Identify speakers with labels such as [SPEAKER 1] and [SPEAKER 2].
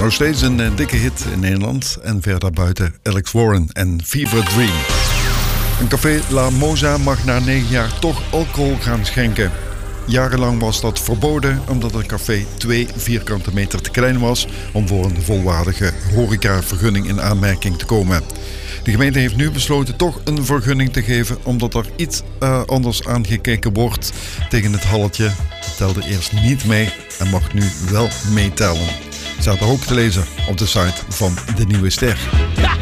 [SPEAKER 1] Nog steeds een dikke hit in Nederland en verder buiten Alex Warren en Fever Dream. Een café La Moza mag na 9 jaar toch alcohol gaan schenken. Jarenlang was dat verboden omdat het café 2 vierkante meter te klein was om voor een volwaardige horecavergunning in aanmerking te komen. De gemeente heeft nu besloten toch een vergunning te geven omdat er iets anders aangekeken wordt tegen het halletje. Het telde eerst niet mee en mag nu wel meetellen. Staat er ook te lezen op de site van De Nieuwe Ster.